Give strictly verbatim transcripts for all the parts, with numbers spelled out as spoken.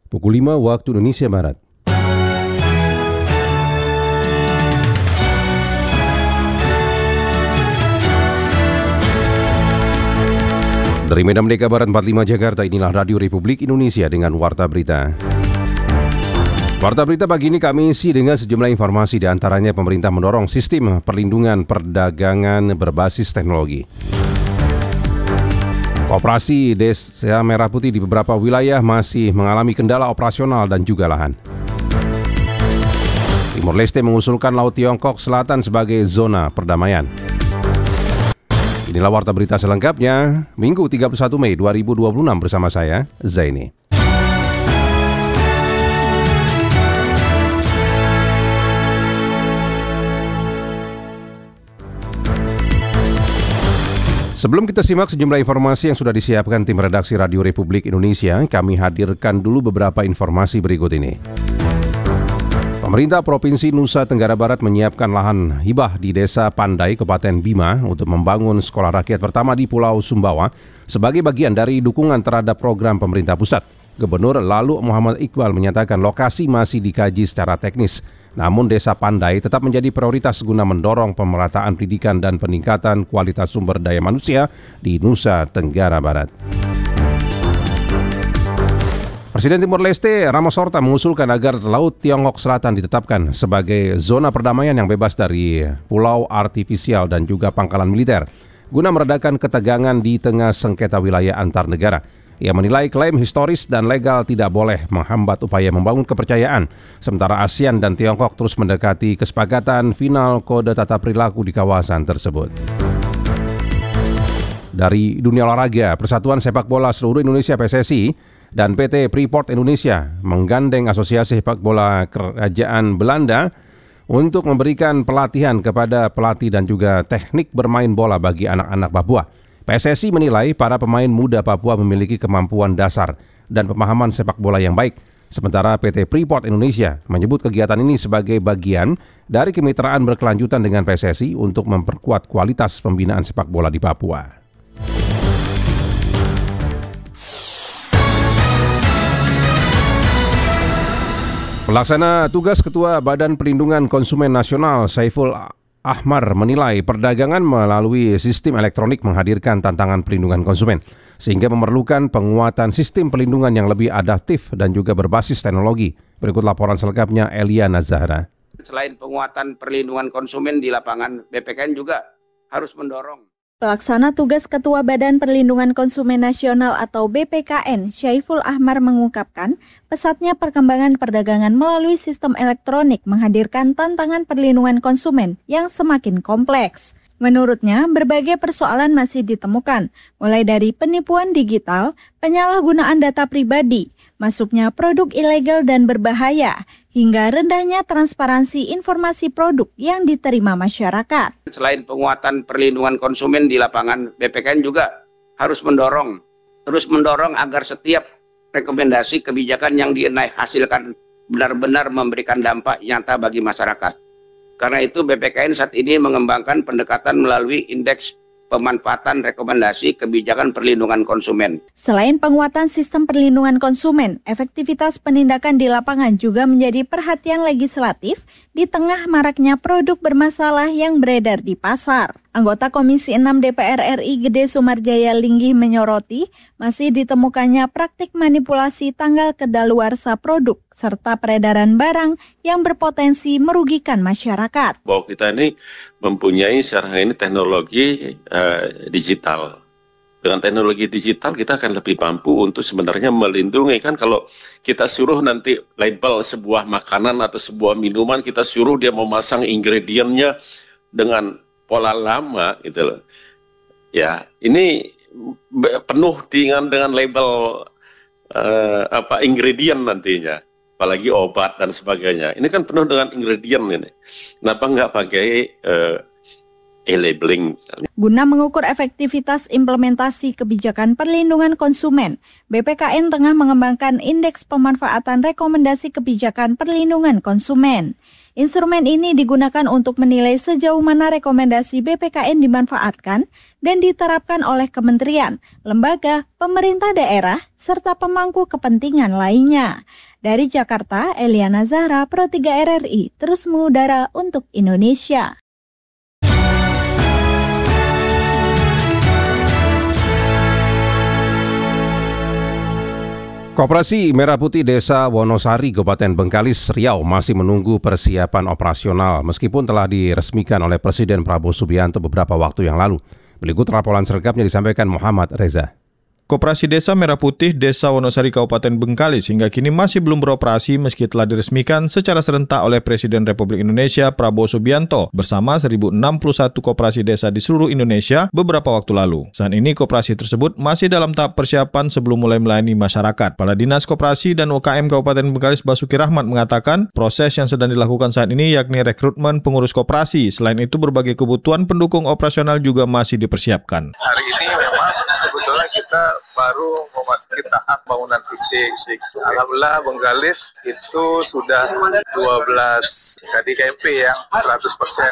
pukul lima waktu Indonesia Barat. Dari Medan Merdeka Barat empat puluh lima Jakarta, inilah Radio Republik Indonesia dengan Warta Berita. Warta Berita pagi ini kami isi dengan sejumlah informasi, di antaranya pemerintah mendorong sistem perlindungan perdagangan berbasis teknologi. Koperasi Desa Merah Putih di beberapa wilayah masih mengalami kendala operasional dan juga lahan. Timor Leste mengusulkan Laut Tiongkok Selatan sebagai zona perdamaian. Inilah Warta Berita selengkapnya, Minggu tiga puluh satu Mei dua ribu dua puluh enam bersama saya, Zaini. Sebelum kita simak sejumlah informasi yang sudah disiapkan tim redaksi Radio Republik Indonesia, kami hadirkan dulu beberapa informasi berikut ini. Pemerintah Provinsi Nusa Tenggara Barat menyiapkan lahan hibah di Desa Pandai, Kabupaten Bima untuk membangun sekolah rakyat pertama di Pulau Sumbawa sebagai bagian dari dukungan terhadap program pemerintah pusat. Gubernur Lalu Muhammad Iqbal menyatakan lokasi masih dikaji secara teknis, namun Desa Pandai tetap menjadi prioritas guna mendorong pemerataan pendidikan dan peningkatan kualitas sumber daya manusia di Nusa Tenggara Barat. Presiden Timor Leste Ramos Horta mengusulkan agar Laut Tiongkok Selatan ditetapkan sebagai zona perdamaian yang bebas dari pulau artifisial dan juga pangkalan militer, guna meredakan ketegangan di tengah sengketa wilayah antar negara. Ia menilai klaim historis dan legal tidak boleh menghambat upaya membangun kepercayaan, sementara ASEAN dan Tiongkok terus mendekati kesepakatan final kode tata perilaku di kawasan tersebut. Dari dunia olahraga, Persatuan Sepak Bola Seluruh Indonesia P S S I dan P T Freeport Indonesia menggandeng Asosiasi Sepak Bola Kerajaan Belanda untuk memberikan pelatihan kepada pelatih dan juga teknik bermain bola bagi anak-anak Papua. P S S I menilai para pemain muda Papua memiliki kemampuan dasar dan pemahaman sepak bola yang baik. Sementara P T Freeport Indonesia menyebut kegiatan ini sebagai bagian dari kemitraan berkelanjutan dengan P S S I untuk memperkuat kualitas pembinaan sepak bola di Papua. Pelaksana tugas Ketua Badan Perlindungan Konsumen Nasional Saiful Ahmar menilai perdagangan melalui sistem elektronik menghadirkan tantangan perlindungan konsumen, sehingga memerlukan penguatan sistem perlindungan yang lebih adaptif dan juga berbasis teknologi. Berikut laporan selengkapnya Eliana Zahra. Selain penguatan perlindungan konsumen di lapangan, B P K N juga harus mendorong. Pelaksana tugas Ketua Badan Perlindungan Konsumen Nasional atau B P K N, Saiful Ahmar mengungkapkan, pesatnya perkembangan perdagangan melalui sistem elektronik menghadirkan tantangan perlindungan konsumen yang semakin kompleks. Menurutnya, berbagai persoalan masih ditemukan, mulai dari penipuan digital, penyalahgunaan data pribadi, masuknya produk ilegal dan berbahaya, hingga rendahnya transparansi informasi produk yang diterima masyarakat. Selain penguatan perlindungan konsumen di lapangan, B P K N juga harus mendorong, terus mendorong agar setiap rekomendasi kebijakan yang dihasilkan benar-benar memberikan dampak nyata bagi masyarakat. Karena itu B P K N saat ini mengembangkan pendekatan melalui indeks pemanfaatan rekomendasi kebijakan perlindungan konsumen. Selain penguatan sistem perlindungan konsumen, efektivitas penindakan di lapangan juga menjadi perhatian legislatif di tengah maraknya produk bermasalah yang beredar di pasar. Anggota Komisi enam D P R R I Gede Sumarjaya Linggih menyoroti masih ditemukannya praktik manipulasi tanggal kedaluarsa produk serta peredaran barang yang berpotensi merugikan masyarakat. Bahwa kita ini mempunyai sekarang ini teknologi uh, digital. Dengan teknologi digital kita akan lebih mampu untuk sebenarnya melindungi. Kan kalau kita suruh nanti label sebuah makanan atau sebuah minuman, kita suruh dia memasang ingredientnya dengan pola lama gitu loh. Ya, ini penuh dengan dengan label uh, apa ingredient nantinya, apalagi obat dan sebagainya. Ini kan penuh dengan ingredient ini. Kenapa nggak pakai uh, e-labeling misalnya. Guna mengukur efektivitas implementasi kebijakan perlindungan konsumen, B P K N tengah mengembangkan indeks pemanfaatan rekomendasi kebijakan perlindungan konsumen. Instrumen ini digunakan untuk menilai sejauh mana rekomendasi B P K N dimanfaatkan dan diterapkan oleh kementerian, lembaga, pemerintah daerah, serta pemangku kepentingan lainnya. Dari Jakarta, Eliana Zahra, Pro tiga R R I, terus mengudara untuk Indonesia. Koperasi Merah Putih Desa Wonosari, Kabupaten Bengkalis, Riau masih menunggu persiapan operasional meskipun telah diresmikan oleh Presiden Prabowo Subianto beberapa waktu yang lalu. Berikut laporan selengkapnya disampaikan Muhammad Reza. Koperasi Desa Merah Putih Desa Wonosari Kabupaten Bengkalis hingga kini masih belum beroperasi meski telah diresmikan secara serentak oleh Presiden Republik Indonesia Prabowo Subianto bersama seribu enam puluh satu koperasi desa di seluruh Indonesia beberapa waktu lalu. Saat ini koperasi tersebut masih dalam tahap persiapan sebelum mulai melayani masyarakat. Kepala Dinas Koperasi dan U K M Kabupaten Bengkalis Basuki Rahmat mengatakan proses yang sedang dilakukan saat ini yakni rekrutmen pengurus koperasi. Selain itu berbagai kebutuhan pendukung operasional juga masih dipersiapkan. Hari ini memang sebetulnya kita baru memasuki tahap bangunan fisik. Alhamdulillah Bengkalis itu sudah dua belas K D K M P yang seratus persen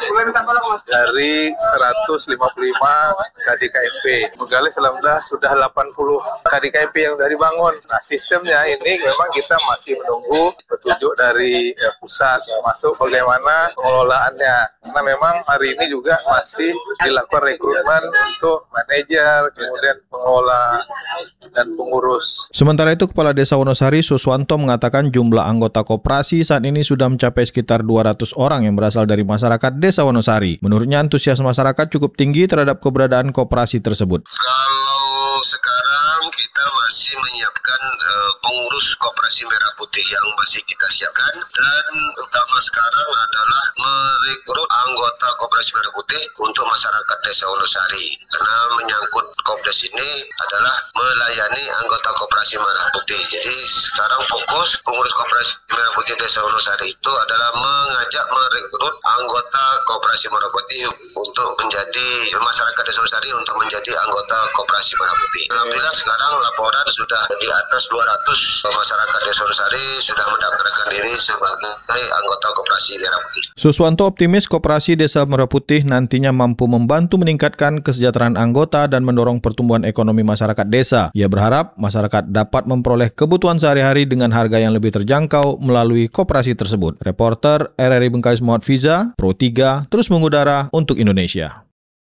dari seratus lima puluh lima K D K M P. Bengkalis alhamdulillah sudah delapan puluh K D K M P yang sudah dibangun. Nah, sistemnya ini memang kita masih menunggu petunjuk dari ya, pusat, termasuk bagaimana pengelolaannya. Karena memang hari ini juga masih dilakukan rekrutmen untuk manajer, kemudian pengelola dan pengurus. Sementara itu, Kepala Desa Wonosari Suswanto mengatakan jumlah anggota koperasi saat ini sudah mencapai sekitar dua ratus orang yang berasal dari masyarakat Desa Wonosari. Menurutnya antusias masyarakat cukup tinggi terhadap keberadaan koperasi tersebut. Kalau sekarang kita masih menyiapkan uh, pengurus Koperasi Merah Putih yang masih kita siapkan, dan utama sekarang adalah merekrut anggota Koperasi Merah Putih untuk masyarakat Desa Wonosari, karena menyangkut Kopdes ini adalah melayani anggota Koperasi Merah Putih. Jadi sekarang fokus pengurus Koperasi Merah Putih Desa Wonosari itu adalah mengajak merekrut anggota Koperasi Merah Putih untuk menjadi masyarakat Desa Wonosari untuk menjadi anggota Koperasi Merah Putih. Alhamdulillah sekarang laporan sudah di atas dua ratus masyarakat Desa Wonosari sudah mendaftarkan diri sebagai anggota Koperasi Merah Putih. Suswanto optimis Koperasi Desa Merah Putih nantinya mampu membantu meningkatkan kesejahteraan anggota dan mendorong pertumbuhan ekonomi masyarakat desa. Ia berharap masyarakat dapat memperoleh kebutuhan sehari-hari dengan harga yang lebih terjangkau melalui koperasi tersebut. Reporter R R I Bengkalis Muhammad Fiza, Pro tiga, terus mengudara untuk Indonesia.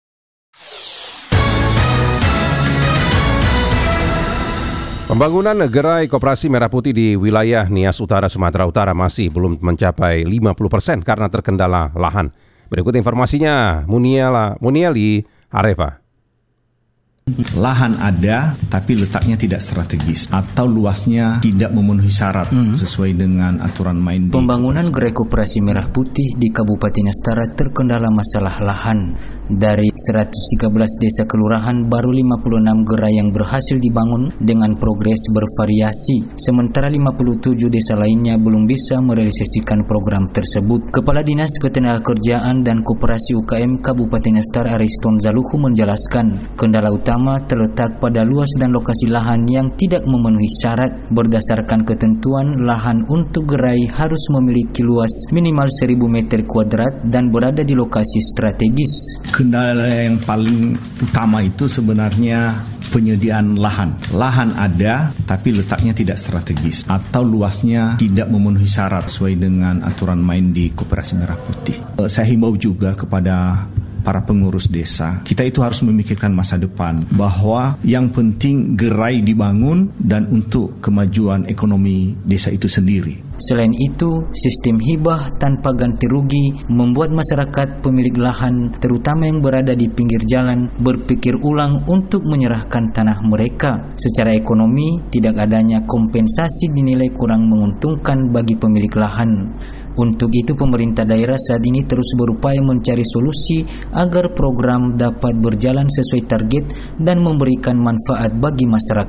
Pembangunan gerai Koperasi Merah Putih di wilayah Nias Utara, Sumatera Utara masih belum mencapai lima puluh persen karena terkendala lahan. Berikut informasinya, Muniala, Muniali Arefa. Lahan ada, tapi letaknya tidak strategis atau luasnya tidak memenuhi syarat hmm. sesuai dengan aturan main. Pembangunan gerai Koperasi Merah Putih di Kabupaten Astara terkendala masalah lahan. Dari seratus tiga belas desa kelurahan, baru lima puluh enam gerai yang berhasil dibangun dengan progres bervariasi. Sementara lima puluh tujuh desa lainnya belum bisa merealisasikan program tersebut. Kepala Dinas Ketenagakerjaan dan Koperasi U K M Kabupaten Astara Ariston Zaluhu menjelaskan, kendala utama terletak pada luas dan lokasi lahan yang tidak memenuhi syarat. Berdasarkan ketentuan, lahan untuk gerai harus memiliki luas minimal seribu meter kuadrat dan berada di lokasi strategis. Kendala yang paling utama itu sebenarnya penyediaan lahan. Lahan ada, tapi letaknya tidak strategis atau luasnya tidak memenuhi syarat sesuai dengan aturan main di Koperasi Merah Putih. Saya himbau juga kepada para pengurus desa, kita itu harus memikirkan masa depan, bahwa yang penting gerai dibangun dan untuk kemajuan ekonomi desa itu sendiri. Selain itu, sistem hibah tanpa ganti rugi membuat masyarakat pemilik lahan, terutama yang berada di pinggir jalan, berpikir ulang untuk menyerahkan tanah mereka. Secara ekonomi, tidak adanya kompensasi dinilai kurang menguntungkan bagi pemilik lahan. Untuk itu, pemerintah daerah saat ini terus berupaya mencari solusi agar program dapat berjalan sesuai target dan memberikan manfaat bagi masyarakat.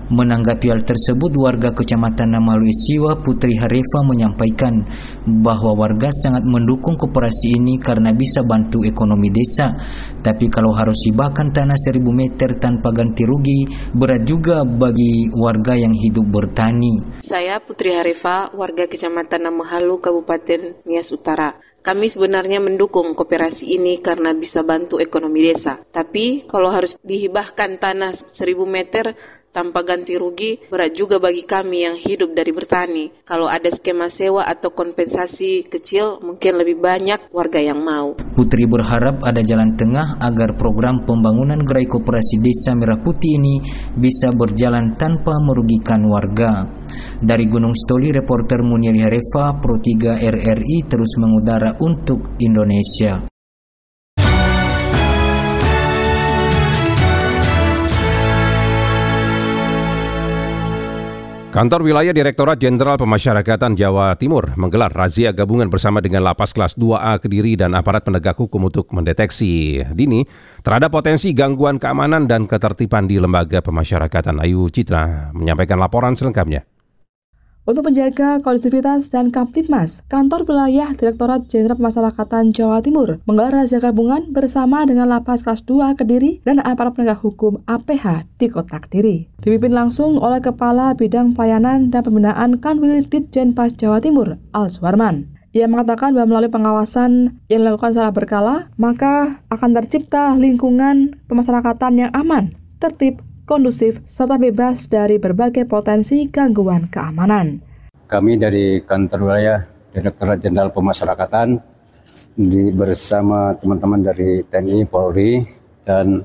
Menanggapi hal tersebut, warga Kecamatan Namalu Siwa Putri Harefa menyampaikan bahwa warga sangat mendukung koperasi ini karena bisa bantu ekonomi desa. Tapi kalau harus hibahkan tanah seribu meter tanpa ganti rugi, berat juga bagi warga yang hidup bertani. Saya Putri Harefa, warga Kecamatan Namahalu, Kabupaten Nias Utara. Kami sebenarnya mendukung koperasi ini karena bisa bantu ekonomi desa. Tapi kalau harus dihibahkan tanah seribu meter tanpa ganti rugi, berat juga bagi kami yang hidup dari bertani. Kalau ada skema sewa atau kompensasi kecil, mungkin lebih banyak warga yang mau. Putri berharap ada jalan tengah agar program pembangunan gerai koperasi Desa Merah Putih ini bisa berjalan tanpa merugikan warga. Dari Gunung Stoli, reporter Muniari Harefa, Pro tiga R R I terus mengudara untuk Indonesia. Kantor Wilayah Direktorat Jenderal Pemasyarakatan Jawa Timur menggelar razia gabungan bersama dengan Lapas Kelas dua A Kediri dan aparat penegak hukum untuk mendeteksi dini terhadap potensi gangguan keamanan dan ketertiban di lembaga pemasyarakatan. Ayu Citra menyampaikan laporan selengkapnya. Untuk menjaga kondusivitas dan Kamtibmas, Kantor Wilayah Direktorat Jenderal Pemasyarakatan Jawa Timur menggelar razia gabungan bersama dengan Lapas Kelas dua Kediri dan aparat penegak hukum A P H di Kota Kediri. Dipimpin langsung oleh Kepala Bidang Pelayanan dan Pembinaan Kanwil Ditjenpas Jawa Timur, Al Suwarman. Ia mengatakan bahwa melalui pengawasan yang dilakukan secara berkala, maka akan tercipta lingkungan pemasyarakatan yang aman, tertib, kondusif, serta bebas dari berbagai potensi gangguan keamanan. Kami dari Kantor Wilayah Direktorat Jenderal Pemasyarakatan di, bersama teman-teman dari T N I, Polri, dan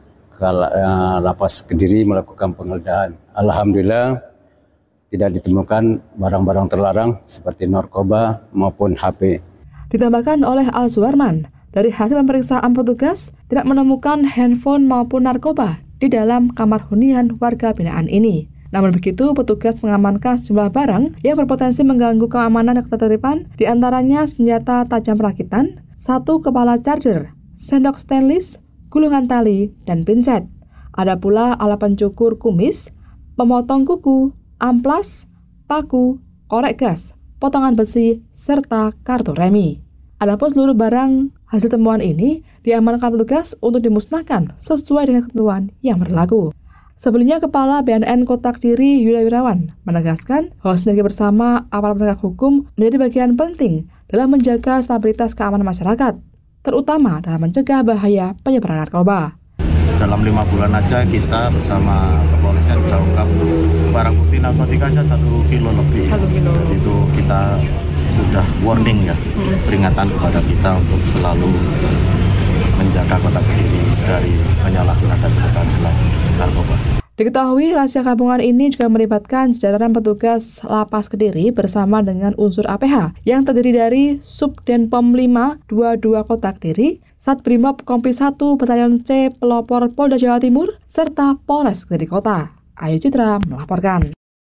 uh, Lapas Kediri melakukan penggeledahan. Alhamdulillah tidak ditemukan barang-barang terlarang seperti narkoba maupun H P. Ditambahkan oleh Al Suwarman, dari hasil pemeriksaan petugas tidak menemukan handphone maupun narkoba di dalam kamar hunian warga binaan ini. Namun begitu, petugas mengamankan sejumlah barang yang berpotensi mengganggu keamanan dan ketertiban, di antaranya senjata tajam rakitan, satu kepala charger, sendok stainless, gulungan tali, dan pinset. Ada pula alat pencukur kumis, pemotong kuku, amplas, paku, korek gas, potongan besi, serta kartu remi. Adapun seluruh barang hasil temuan ini diamankan petugas untuk dimusnahkan sesuai dengan ketentuan yang berlaku. Sebelumnya, Kepala B N N Kota Kediri Yulia Wirawan menegaskan bahwa sinergi bersama aparat penegak hukum menjadi bagian penting dalam menjaga stabilitas keamanan masyarakat, terutama dalam mencegah bahaya penyebaran narkoba. Dalam lima bulan aja kita bersama kepolisian sudah ungkap barang bukti narkotika aja satu kilo lebih. Satu kilo. Jadi itu kita sudah warning ya, peringatan kepada kita untuk selalu menjaga Kota Kediri dari penyalahgunaan dan narkoba. Diketahui razia gabungan ini juga melibatkan jajaran petugas Lapas Kediri bersama dengan unsur A P H yang terdiri dari Subdenpom lima dua puluh dua Kota Kediri, Satbrimob Kompi satu Batalion C Pelopor Polda Jawa Timur, serta Polres Kediri Kota. Ayu Citra melaporkan.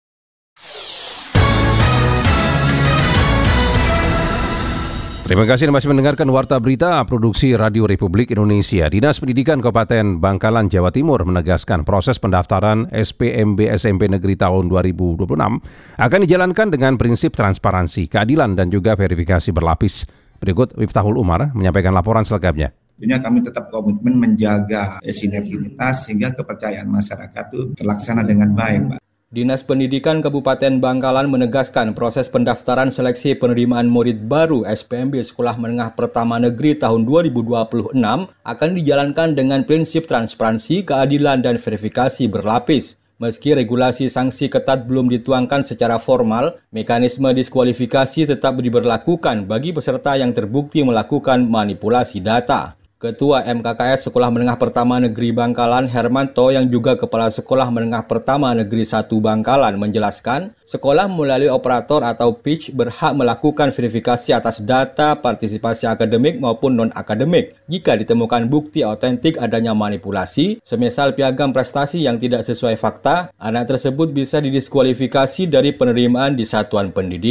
Terima kasih Anda masih mendengarkan Warta Berita Produksi Radio Republik Indonesia. Dinas Pendidikan Kabupaten Bangkalan, Jawa Timur menegaskan proses pendaftaran S P M B S M P Negeri tahun dua ribu dua puluh enam akan dijalankan dengan prinsip transparansi, keadilan, dan juga verifikasi berlapis. Berikut Miftahul Umar menyampaikan laporan selengkapnya. Tentunya kami tetap komitmen menjaga sinergitas sehingga kepercayaan masyarakat itu terlaksana dengan baik, Pak. Dinas Pendidikan Kabupaten Bangkalan menegaskan proses pendaftaran seleksi penerimaan murid baru S P M B Sekolah Menengah Pertama Negeri tahun dua ribu dua puluh enam akan dijalankan dengan prinsip transparansi, keadilan, dan verifikasi berlapis. Meski regulasi sanksi ketat belum dituangkan secara formal, mekanisme diskualifikasi tetap diberlakukan bagi peserta yang terbukti melakukan manipulasi data. Ketua M K K S Sekolah Menengah Pertama Negeri Bangkalan, Hermanto, yang juga Kepala Sekolah Menengah Pertama Negeri satu Bangkalan, menjelaskan, sekolah melalui operator atau P I C berhak melakukan verifikasi atas data partisipasi akademik maupun non-akademik. Jika ditemukan bukti autentik adanya manipulasi, semisal piagam prestasi yang tidak sesuai fakta, anak tersebut bisa didiskualifikasi dari penerimaan di satuan pendidikan.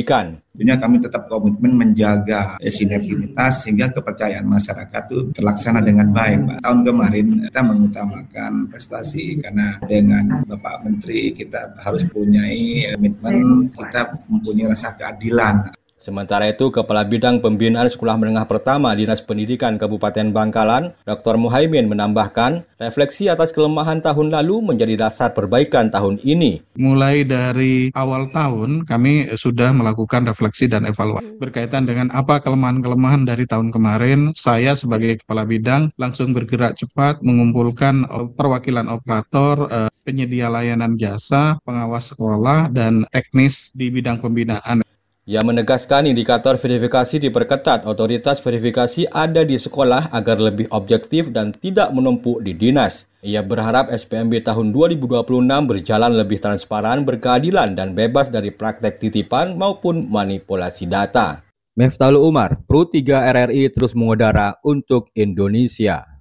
Tentunya kami tetap komitmen menjaga sinergitas sehingga kepercayaan masyarakat itu terlaksana dengan baik, Pak. Tahun kemarin kita mengutamakan prestasi karena dengan Bapak Menteri kita harus punyai komitmen, kita mempunyai rasa keadilan. Sementara itu, Kepala Bidang Pembinaan Sekolah Menengah Pertama Dinas Pendidikan Kabupaten Bangkalan, Doktor Muhaimin menambahkan, refleksi atas kelemahan tahun lalu menjadi dasar perbaikan tahun ini. Mulai dari awal tahun, kami sudah melakukan refleksi dan evaluasi. Berkaitan dengan apa kelemahan-kelemahan dari tahun kemarin, saya sebagai Kepala Bidang langsung bergerak cepat mengumpulkan perwakilan operator, penyedia layanan jasa, pengawas sekolah, dan teknis di bidang pembinaan. Ia menegaskan indikator verifikasi diperketat, otoritas verifikasi ada di sekolah agar lebih objektif dan tidak menumpuk di dinas. Ia berharap S P M B tahun dua ribu dua puluh enam berjalan lebih transparan, berkeadilan, dan bebas dari praktek titipan maupun manipulasi data. Meftalu Umar, Pro tiga R R I terus mengudara untuk Indonesia.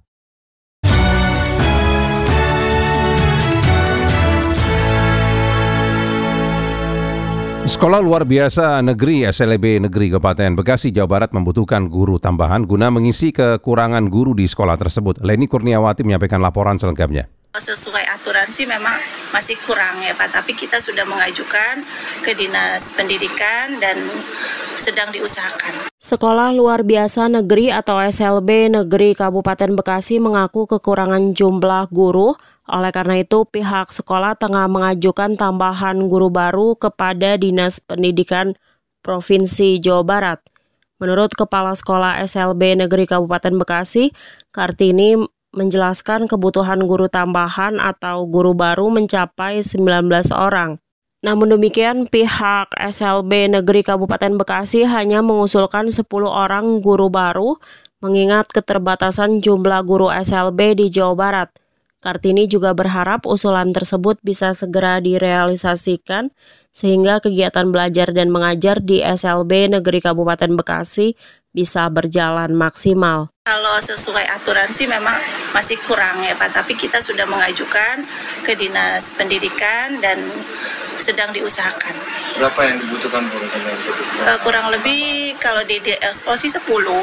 Sekolah luar biasa negeri S L B Negeri Kabupaten Bekasi, Jawa Barat membutuhkan guru tambahan guna mengisi kekurangan guru di sekolah tersebut. Leni Kurniawati menyampaikan laporan selengkapnya. Sesuai aturan sih memang masih kurang ya Pak, tapi kita sudah mengajukan ke Dinas Pendidikan dan sedang diusahakan. Sekolah luar biasa negeri atau S L B Negeri Kabupaten Bekasi mengaku kekurangan jumlah guru. Oleh karena itu, pihak sekolah tengah mengajukan tambahan guru baru kepada Dinas Pendidikan Provinsi Jawa Barat. Menurut Kepala Sekolah S L B Negeri Kabupaten Bekasi, Kartini menjelaskan kebutuhan guru tambahan atau guru baru mencapai sembilan belas orang. Namun demikian, pihak S L B Negeri Kabupaten Bekasi hanya mengusulkan sepuluh orang guru baru, mengingat keterbatasan jumlah guru S L B di Jawa Barat. Kartini juga berharap usulan tersebut bisa segera direalisasikan sehingga kegiatan belajar dan mengajar di S L B Negeri Kabupaten Bekasi bisa berjalan maksimal. Kalau sesuai aturan sih memang masih kurang ya Pak, tapi kita sudah mengajukan ke Dinas Pendidikan dan sedang diusahakan. Berapa yang dibutuhkan Bu? Uh, kurang lebih kalau di D S O sih sepuluh.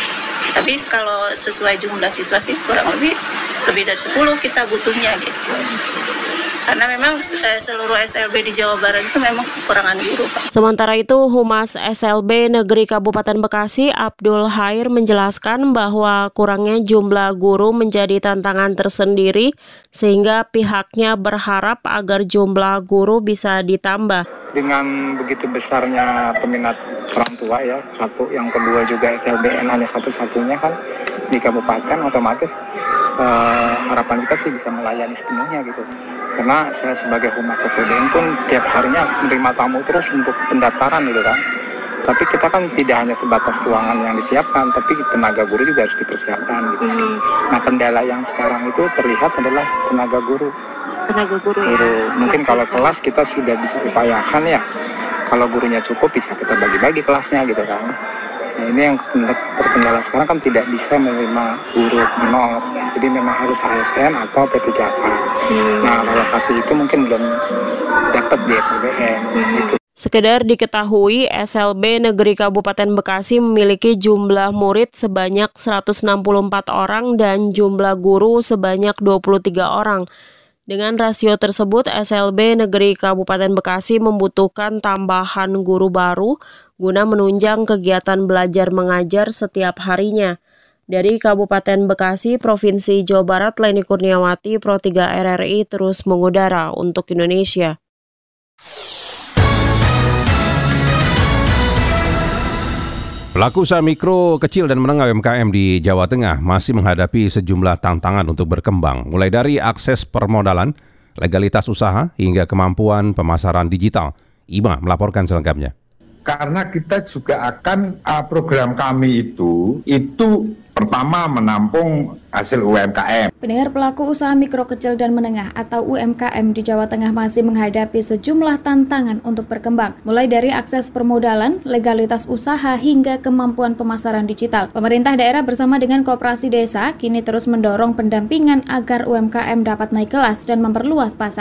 Tapi kalau sesuai jumlah siswa sih kurang lebih lebih dari sepuluh kita butuhnya gitu. Karena memang seluruh S L B di Jawa Barat itu memang kekurangan guru, Pak. Sementara itu, Humas S L B Negeri Kabupaten Bekasi, Abdul Hair, menjelaskan bahwa kurangnya jumlah guru menjadi tantangan tersendiri, sehingga pihaknya berharap agar jumlah guru bisa ditambah. Dengan begitu besarnya peminat orang tua ya, satu, yang kedua juga S L B N hanya satu-satunya kan di kabupaten, otomatis eh, harapan kita sih bisa melayani sepenuhnya gitu. Karena saya sebagai Humas S L B N pun tiap harinya menerima tamu terus untuk pendaftaran gitu kan. Tapi kita kan tidak hanya sebatas ruangan yang disiapkan, tapi tenaga guru juga harus dipersiapkan gitu sih. Nah, kendala yang sekarang itu terlihat adalah tenaga guru. Tenaga guru, guru. ya. Mungkin kalau kelas kita sudah bisa upayakan ya. Kalau gurunya cukup bisa kita bagi-bagi kelasnya gitu kan. Nah, ini yang terkendala sekarang kan tidak bisa menerima guru nol. Jadi memang harus A S N atau P tiga K. Hmm. Nah, relokasi itu mungkin belum dapat di S L B N hmm. gitu. Sekedar diketahui, S L B Negeri Kabupaten Bekasi memiliki jumlah murid sebanyak seratus enam puluh empat orang dan jumlah guru sebanyak dua puluh tiga orang. Dengan rasio tersebut, S L B Negeri Kabupaten Bekasi membutuhkan tambahan guru baru guna menunjang kegiatan belajar mengajar setiap harinya. Dari Kabupaten Bekasi, Provinsi Jawa Barat, Leni Kurniawati, Pro tiga R R I terus mengudara untuk Indonesia. Pelaku usaha mikro, kecil, dan menengah U M K M di Jawa Tengah masih menghadapi sejumlah tantangan untuk berkembang, mulai dari akses permodalan, legalitas usaha, hingga kemampuan pemasaran digital. Ima melaporkan selengkapnya. Karena kita juga akan, uh, program kami itu, itu pertama menampung hasil U M K M. Pendengar, pelaku usaha mikro, kecil, dan menengah atau U M K M di Jawa Tengah masih menghadapi sejumlah tantangan untuk berkembang, mulai dari akses permodalan, legalitas usaha, hingga kemampuan pemasaran digital. Pemerintah daerah bersama dengan koperasi desa kini terus mendorong pendampingan agar U M K M dapat naik kelas dan memperluas pasar.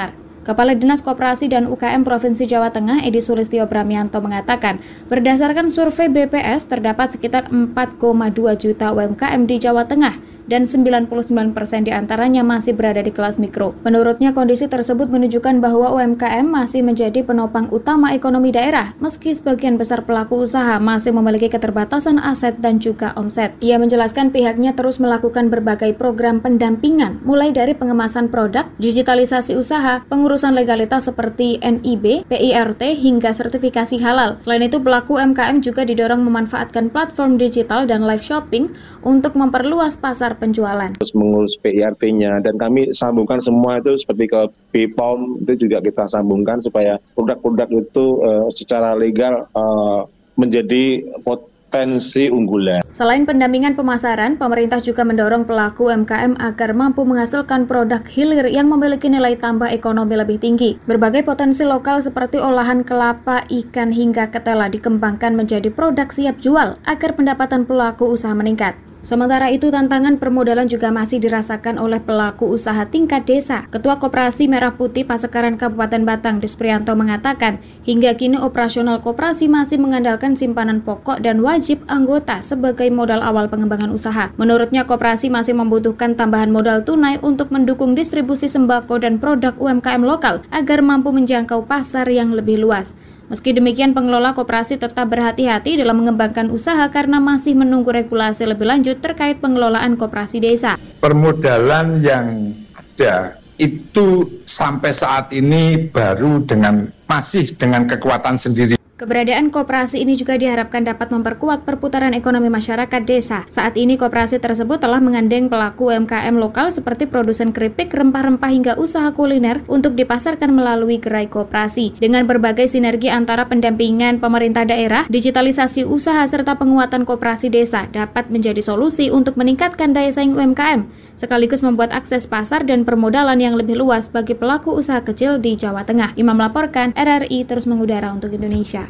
Kepala Dinas Koperasi dan U K M Provinsi Jawa Tengah, Edi Sulistyo Bramianto mengatakan, berdasarkan survei B P S terdapat sekitar empat koma dua juta U M K M di Jawa Tengah dan sembilan puluh sembilan persen diantaranya masih berada di kelas mikro. Menurutnya, kondisi tersebut menunjukkan bahwa U M K M masih menjadi penopang utama ekonomi daerah, meski sebagian besar pelaku usaha masih memiliki keterbatasan aset dan juga omset. Ia menjelaskan pihaknya terus melakukan berbagai program pendampingan, mulai dari pengemasan produk, digitalisasi usaha, pengurusan legalitas seperti N I B, P I R T, hingga sertifikasi halal. Selain itu, pelaku U M K M juga didorong memanfaatkan platform digital dan live shopping untuk memperluas pasar penjualan. Terus mengurus P I R T-nya, dan kami sambungkan semua itu seperti ke B P O M, itu juga kita sambungkan supaya produk-produk itu uh, secara legal uh, menjadi potensi unggulan. Selain pendampingan pemasaran, pemerintah juga mendorong pelaku U M K M agar mampu menghasilkan produk hilir yang memiliki nilai tambah ekonomi lebih tinggi. Berbagai potensi lokal seperti olahan kelapa, ikan, hingga ketela dikembangkan menjadi produk siap jual agar pendapatan pelaku usaha meningkat. Sementara itu, tantangan permodalan juga masih dirasakan oleh pelaku usaha tingkat desa. Ketua Koperasi Merah Putih Pasekaran Kabupaten Batang, Desprianto, mengatakan, hingga kini operasional koperasi masih mengandalkan simpanan pokok dan wajib anggota sebagai modal awal pengembangan usaha. Menurutnya, koperasi masih membutuhkan tambahan modal tunai untuk mendukung distribusi sembako dan produk U M K M lokal agar mampu menjangkau pasar yang lebih luas. Meski demikian, pengelola koperasi tetap berhati-hati dalam mengembangkan usaha karena masih menunggu regulasi lebih lanjut terkait pengelolaan koperasi desa. Permodalan yang ada itu sampai saat ini baru dengan masih dengan kekuatan sendiri. Keberadaan koperasi ini juga diharapkan dapat memperkuat perputaran ekonomi masyarakat desa. Saat ini koperasi tersebut telah menggandeng pelaku U M K M lokal seperti produsen keripik, rempah-rempah hingga usaha kuliner untuk dipasarkan melalui gerai koperasi. Dengan berbagai sinergi antara pendampingan pemerintah daerah, digitalisasi usaha serta penguatan koperasi desa dapat menjadi solusi untuk meningkatkan daya saing U M K M, sekaligus membuat akses pasar dan permodalan yang lebih luas bagi pelaku usaha kecil di Jawa Tengah. Imam melaporkan, R R I terus mengudara untuk Indonesia.